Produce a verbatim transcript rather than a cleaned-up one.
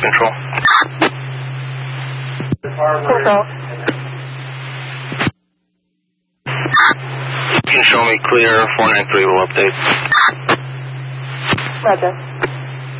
Control. Control. You can show me clear, four nine three will update. Roger.